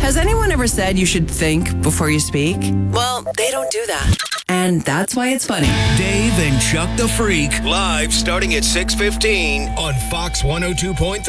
Has anyone ever said you should think before you speak? Well, they don't do that. And that's why it's funny. Dave and Chuck the Freak, live starting at 6:15 on Fox 102.3.